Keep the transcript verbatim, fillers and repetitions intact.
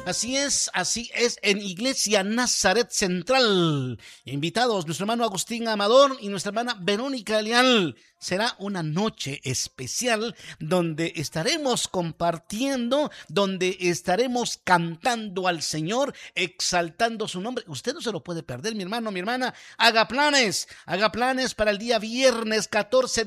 Así es, así es, en Iglesia Nazaret Central. Invitados nuestro hermano Agustín Amador y nuestra hermana Verónica Leal. Será una noche especial donde estaremos compartiendo, donde estaremos cantando al Señor, exaltando su nombre. Usted no se lo puede perder, mi hermano, mi hermana. Haga planes, haga planes para el día viernes catorce